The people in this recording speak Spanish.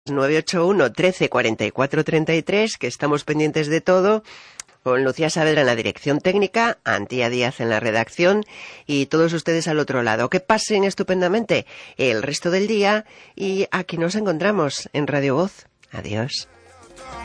981 13 44 33, que estamos pendientes de todo, con Lucía Saavedra en la dirección técnica, Antía Díaz en la redacción y todos ustedes al otro lado. Que pasen estupendamente el resto del día y aquí nos encontramos en Radio Voz. Adiós.